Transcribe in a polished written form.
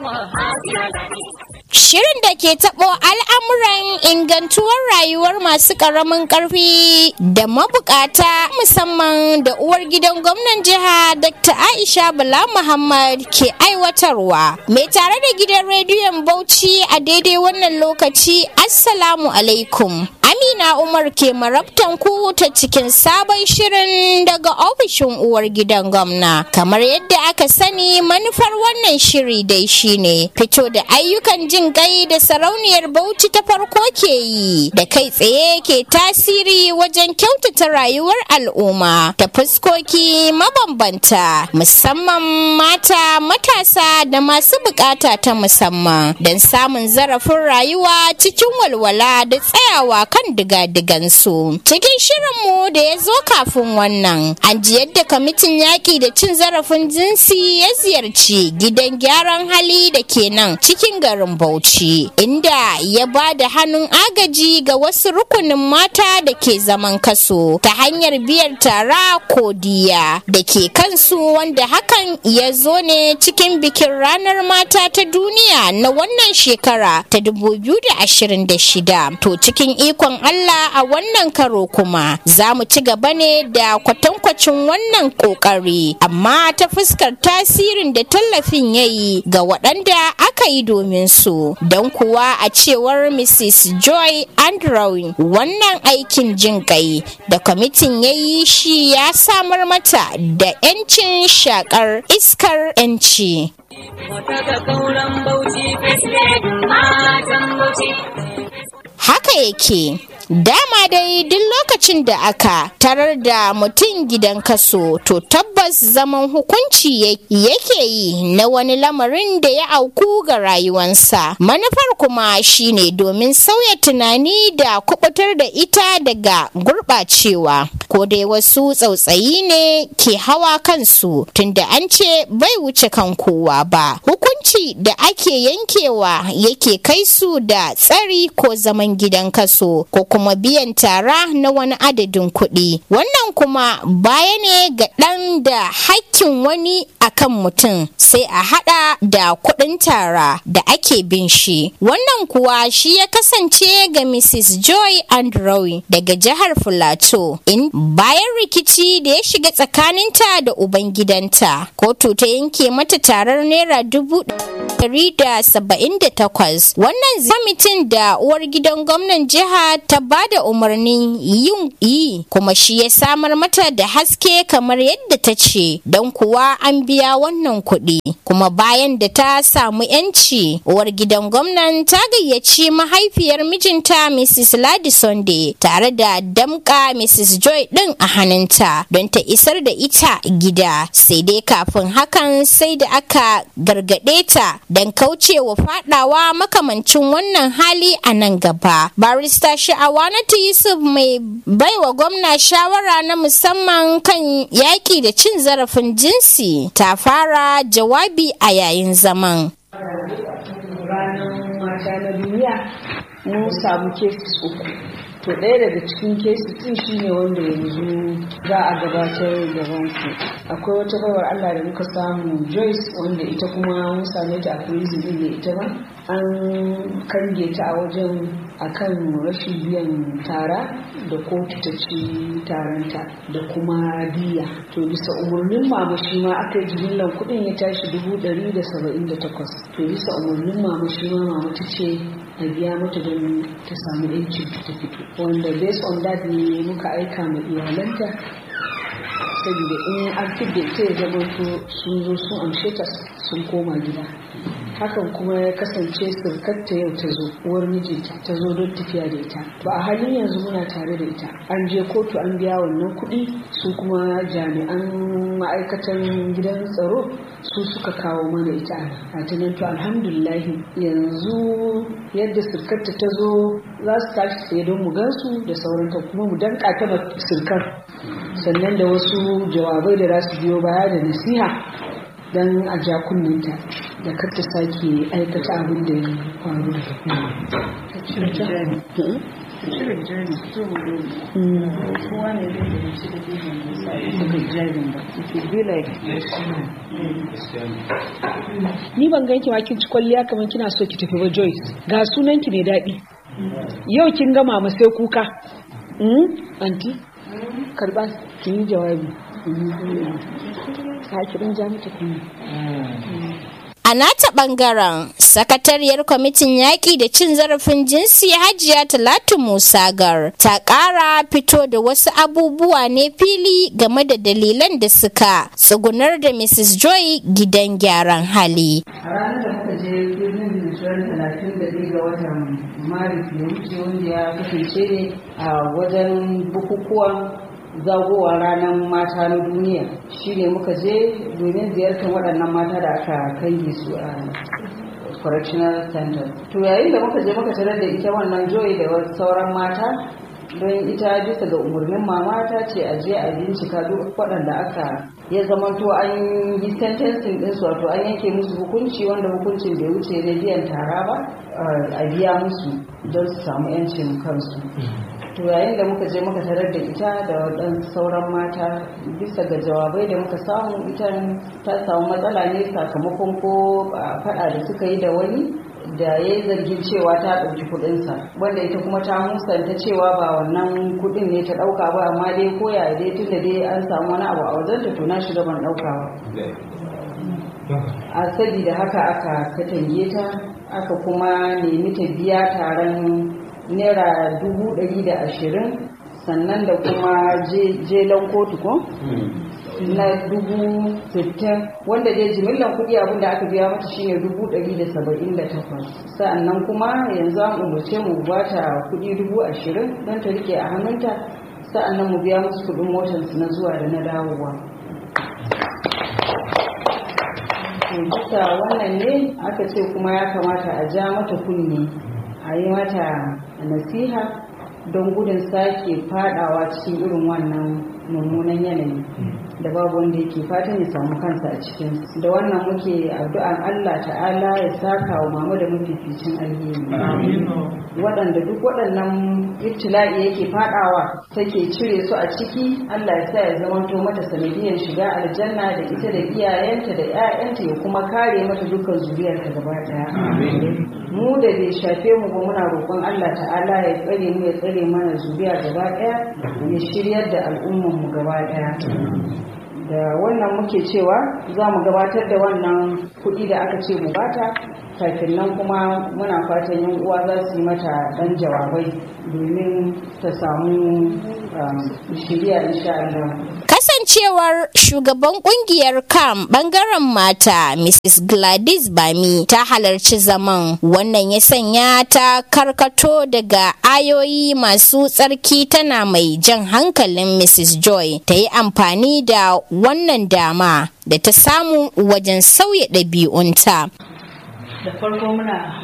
Shirin da ke taɓo al'amuran ingantuwar rayuwar masu ƙaramin ƙarfi da mabukata musamman da uwar gidan gwamnan jiha Dr. Aisha Bala Muhammad ke aiwatarwa. Mai tare da gidan rediyon Bauchi a daidai wannan lokaci, Assalamu alaikum. Amina Umar ke marabtan ku ta cikin sabon shirin daga ofishin uwar gidan gwamna. Kamar yadda aka sani, manufar wannan shiri dai shine fito da ayyukan jin kai da sarauniyar Bauchi ta farko ke yi da kai tsaye ke tasiri wajen kyautata rayuwar al'umma ta fuskoki mabambanta, musamman mata, matasa da masu bukata ta musamman don samun zarafin rayuwa cikin walwala da tsayawa kan diga-digansu. Cikin shirinmu da ya zo kafin wannan, an ji yadda kwamitin yaƙi da cin zarafin jinsi ya ziyarci gidan gyaran hali da ke nan cikin garin Bauchi, inda ya ba da hannun agaji ga wasu rukunin mata da ke zaman kaso ta hanyar biyar tara ko diya da ke kansu, wanda hakan ya zo ne cikin bikin ranar mata ta duniya na wannan shekara ta 2026. To cikin ikon Allah a wannan karo kuma za mu ci gaba ne da kwatankwacin wannan kokari, amma ta fuskar tasirin da tallafin ya yi ga waɗanda aka yi domin su. Don kuwa a cewar Mrs. Joy Andrew, wannan aikin jin kai da kwamitin ya yi shi ya samar mata da 'yancin shakar iskar 'yanci. Haka yake. Dama dai duk lokacin da aka tarar da mutum gidan kaso, to tabbas zaman hukunci yake yi na wani lamarin da ya auku ga rayuwansa. Manufar kuma shine domin sauya tunani da kubutar da ita daga gurɓacewa. Ko dai wasu tsautsayi ne ke hawa kansu, tunda an ce bai wuce kan kowa ba. Hukunci da ake yankewa yake kai su da tsari ko zaman gidan kaso ko kuma biyan tara na wani adadin kuɗi. Wannan kuma baya ne ga ɗan da hakkin wani akan mutum, sai a haɗa da kuɗin tara da ake bin shi. Wannan kuwa shi ya kasance ga Mrs. Joy Andrew daga jihar Filato, in bayan rikici da ya shiga tsakaninta da ubangidanta, kotu ta yanke mata tarar naira 178. Wannan kwamitin da uwar gidan gwamnan jiha ta ba da umarnin yi kuma shi ya samar mata da haske kamar yadda ta ce, don kuwa an biya wannan kuɗi. Kuma bayan da ta samu 'yanci, uwar gidan gwamnan ta gayyaci mahaifiyar mijinta Mrs. Ladi Sunday tare da damka Mrs. Joy ɗin a hannunta don ta isar da ita gida. Sai dai kafin hakan sai da aka gargaɗe ta don kaucewa faɗawa makamancin wannan hali a nan gaba. Barista Sha'awanatu Yusuf, mai baiwa gwamna shawara na musamman kan yaƙi da cin zarafin jinsi, ta fara jawabi a yayin zaman. Ranar mata na duniya mun samu cases uku. To ɗaya daga cikin cases ɗin shine wanda yanzu za a gabatar gaban ku. Akwai wata baiwar Allah da muka samu, Joyce, wanda ita kuma mun same ta a prison ɗin da ita ba. An kange ta a wajen akan rashin biyan tara da kotu ta ci taranta da kuma diya. To bisa umarnin mama shi ma aka yi jimillan kuɗin ya tashi 178. To bisa umarnin mama shi ma mama ta ce a biya mata don ta samu 'yancin ta fito, wanda based on that ne muka aika ma iyalanta, saboda in an fidda ita ya zama sun zo sun amshe ta sun koma gida. Hakan kuma ya kasance surkarta yau ta zo, uwar mijinta ta zo don tafiya da ita. Ba a halin yanzu muna tare da ita, an je kotu an biya wannan kuɗi, su kuma jami'an ma'aikatan gidan tsaro su suka kawo mana ita a tunan. To alhamdulillahi yanzu yadda surkarta ta zo za su tashi tsaye don mu gansu da sauranta, kuma mu danka ta surkar, sannan da wasu jawabai da za su biyo baya da nasiha don a ja kunninta da kar ta sake aikata abin da ya faru da cire hijabi saboda kowa ne zai da shi da gefen da sa suka hijabin ba it will be like ni ban ganki ma kin ci kwalliya kamar kina so ki tafi ba Joyce ga sunan ki ne daɗi yau kin gama ma sai kuka anti karba kin yi jawabi ka kirin jami'a kuma A nata ɓangaren, sakatariyar kwamitin yaƙi da cin zarafin jinsi Hajiya Talatu Musagar ta ƙara fito da wasu abubuwa ne fili game da dalilan da suka tsugunar da Mrs. Joy gidan gyaran hali. A ranar da muka je birnin Nijar 31 ga watan Maris da wuce wanda ya kasance ne a wajen bukukuwan zagowar ranar mata na duniya shi ne muka je domin ziyartar waɗannan mata da aka kai su a correctional center. To yayin da muka je muka tarar da ita wannan Joy da sauran mata don ita bisa ga umarnin mama ta ce a je a bincika duk waɗanda aka ya zamanto an yi sentencing ɗinsu wato an yanke musu hukunci wanda hukuncin bai wuce na biyan tara ba a biya musu don su samu 'yancin kansu. To yayin da muka je muka tarar da ita da waɗansu sauran mata bisa ga jawabai da muka samu ita ta samu matsala ne sakamakon ko faɗa da suka yi da wani da ya yi zargin cewa ta ɗauki kuɗinsa wanda ita kuma ta musanta cewa ba wannan kuɗin ne ta ɗauka ba amma dai koya dai tun da dai an samu wani abu a wajenta to na shiga ban ɗauka ba. A sabida haka aka katange ta aka kuma nemi ta biya taron naira 120 sannan da kuma jelan kotu ko na 60,000 wanda dai jimillan kudi abinda aka biya mata shine 178 sannan kuma yanzu an umarce mu bata kudi 20,000 don ta rike a hannunta sa'annan mu biya musu kudin motarsu na zuwa da na dawowa. Bisa wannan ne aka ce kuma ya kamata a ja mata kunne a yi mata nasiha don gudun sake fadawa cikin irin wannan mummunan yanayi da babu wanda yake fatan ya samu kansa a cikin da wannan muke addu'an Allah ta'ala ya saka wa mama da mafificin alheri waɗanda duk waɗannan ibtila'i yake fadawa take cire su a ciki Allah ya sa ya zamanto mata sanadiyar shiga aljanna da ita da iyayenta da 'ya'yanta ya kuma kare mata dukkan zuriyarta gaba daya mu da bai shafe mu ba muna roƙon Allah ta'ala ya tsare mu ya tsare mana zuriya gaba daya ya shiryar da al'ummar mu gaba daya da wannan muke cewa za mu gabatar da wannan kuɗi da aka ce mu bata kafin nan kuma muna fatan yan uwa za su yi mata ɗan jawabai domin ta samu shiriya insha Allah. Kasancewar shugaban kungiyar CAM bangaren mata Mrs. Gladys Bami ta halarci zaman, wannan ya sanya ta karkato daga ayoyi masu tsarki tana mai jan hankalin Mrs. Joy ta yi amfani da wannan dama da ta samu wajen sauya ɗabi'unta. Da farko muna